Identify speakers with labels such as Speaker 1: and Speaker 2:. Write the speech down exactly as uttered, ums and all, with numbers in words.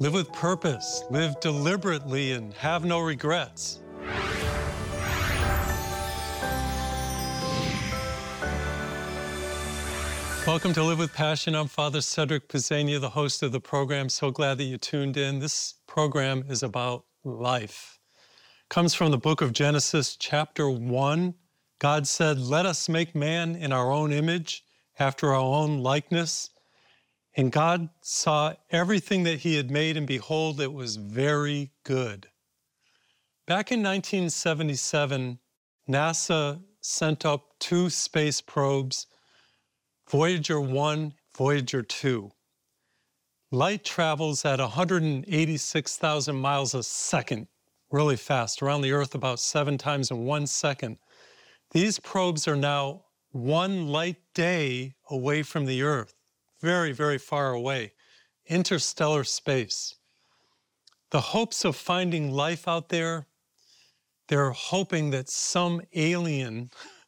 Speaker 1: Live with purpose, live deliberately, and have no regrets. Welcome to Live with Passion. I'm Father Cedric Pizzania, the host of the program. So glad that you tuned in. This program is about life. It comes from the book of Genesis, chapter one. God said, "Let us make man in our own image, after our own likeness." And God saw everything that he had made, and behold, it was very good. Back in nineteen seventy-seven, NASA sent up two space probes, Voyager one, Voyager two. Light travels at one hundred eighty-six thousand miles a second, really fast, around the Earth about seven times in one second. These probes are now one light day away from the Earth, very, very far away, interstellar space. The hopes of finding life out there, they're hoping that some alien